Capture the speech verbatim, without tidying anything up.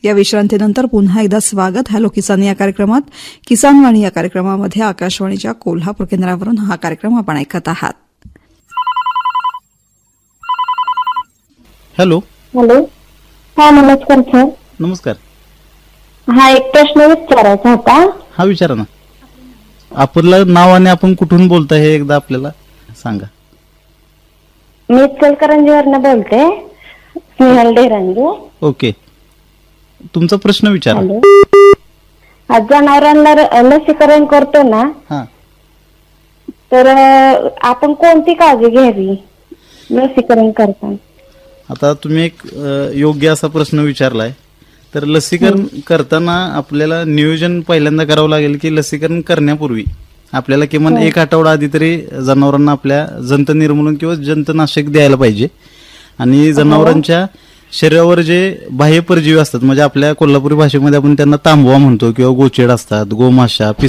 या विश्रांतीनंतर पुन्हा एकदा स्वागत हॅलो किसान या कार्यक्रमात. किसानवाणी या कार्यक्रमामध्ये आकाशवाणीच्या कोल्हापूर केंद्रावरून हा कार्यक्रम आपण ऐकत आहात. हॅलो. हॅलो. हा नमस्कार सर. नमस्कार. हा एक प्रश्न विचारायचा होता. हा विचारा ना. आपलं नाव आणि आपण कुठून बोलताय हे एकदा आपल्याला सांगा. मी इचलकरंजीवरनं बोलते, स्नेहल डेरांगे. ओके, तुमचा प्रश्न विचारा. हॅलो. आज जनावरांना लसीकरण करतो ना, हा तर आपण कोणती काळजी घ्यावी लसीकरण करताना? आता तुम्ही एक अ, योग्य असा प्रश्न विचारलाय. तर लसीकरण करताना आपल्याला नियोजन पहिल्यांदा करावं लागेल की लसीकरण करण्यापूर्वी आपल्याला किमान एक आठवडा आधी तरी जनावरांना आपल्या जंत निर्मूलन किंवा जंतनाशक द्यायला पाहिजे. आणि जनावरांच्या शरीरावर जे बाह्य परजीवी असतात, म्हणजे आपल्या कोल्हापुरी भाषेमध्ये आपण त्यांना तांबवा म्हणतो, किंवा गोचेड असतात, गोमाशा, पिस